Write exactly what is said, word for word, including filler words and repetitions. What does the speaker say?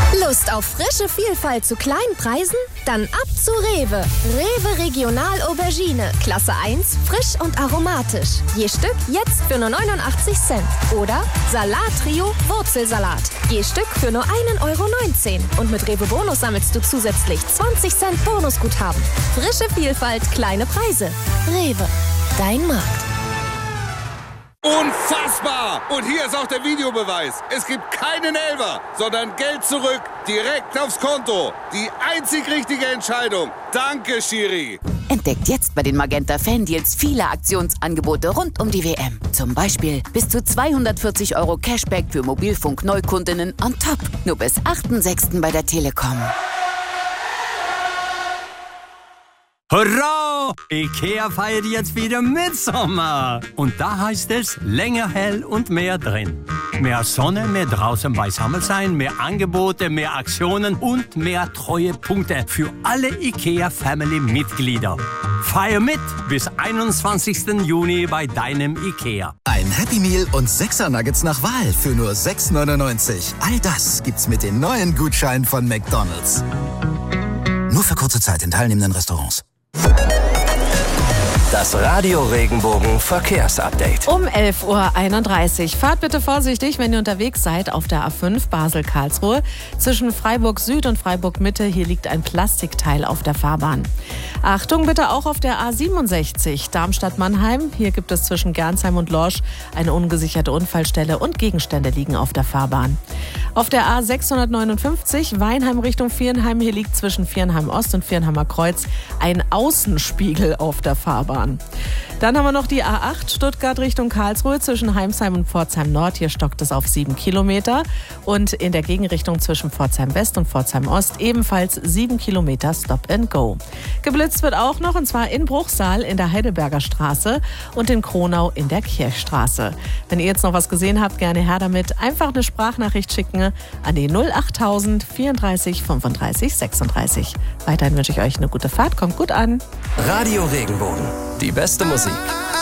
Lust auf frische Vielfalt zu kleinen Preisen? Dann ab zu Rewe. Rewe Regional Aubergine. Klasse eins, frisch und aromatisch. Je Stück jetzt für nur neunundachtzig Cent. Oder Salat Trio Wurzelsalat. Je Stück für nur ein Euro neunzehn. Und mit Rewe Bonus sammelst du zusätzlich zwanzig Cent Bonusguthaben. Frische Vielfalt, kleine Preise. Rewe, dein Markt. Unfassbar! Und hier ist auch der Videobeweis. Es gibt keinen Elfer, sondern Geld zurück, direkt aufs Konto. Die einzig richtige Entscheidung. Danke, Schiri. Entdeckt jetzt bei den Magenta Fan-Deals viele Aktionsangebote rund um die W M. Zum Beispiel bis zu zweihundertvierzig Euro Cashback für Mobilfunk-Neukundinnen on top. Nur bis achten sechsten bei der Telekom. Hurra! IKEA feiert jetzt wieder Mitsommer. Und da heißt es länger hell und mehr drin. Mehr Sonne, mehr draußen beisammen sein, mehr Angebote, mehr Aktionen und mehr Treuepunkte für alle IKEA-Family-Mitglieder. Feier mit bis einundzwanzigsten Juni bei deinem IKEA. Ein Happy Meal und sechser Nuggets nach Wahl für nur sechs neunundneunzig. All das gibt's mit den neuen Gutscheinen von McDonald's. Nur für kurze Zeit in teilnehmenden Restaurants. Das Radio Regenbogen Verkehrsupdate. Um elf Uhr einunddreißig. Fahrt bitte vorsichtig, wenn ihr unterwegs seid auf der A fünf Basel-Karlsruhe. Zwischen Freiburg Süd und Freiburg Mitte, hier liegt ein Plastikteil auf der Fahrbahn. Achtung bitte auch auf der A siebenundsechzig Darmstadt-Mannheim. Hier gibt es zwischen Gernsheim und Lorsch eine ungesicherte Unfallstelle und Gegenstände liegen auf der Fahrbahn. Auf der A sechshundertneunundfünfzig Weinheim Richtung Viernheim, hier liegt zwischen Viernheim Ost und Viernheimer Kreuz ein Außenspiegel auf der Fahrbahn. Dann haben wir noch die A acht Stuttgart Richtung Karlsruhe zwischen Heimsheim und Pforzheim Nord. Hier stockt es auf sieben Kilometer. Und in der Gegenrichtung zwischen Pforzheim West und Pforzheim Ost ebenfalls sieben Kilometer Stop and Go. Geblitzt wird auch noch, und zwar in Bruchsal in der Heidelberger Straße und in Kronau in der Kirchstraße. Wenn ihr jetzt noch was gesehen habt, gerne her damit. Einfach eine Sprachnachricht schicken an die null achttausend vierunddreißig fünfunddreißig sechsunddreißig. Weiterhin wünsche ich euch eine gute Fahrt. Kommt gut an. Radio Regenbogen. Die beste Musik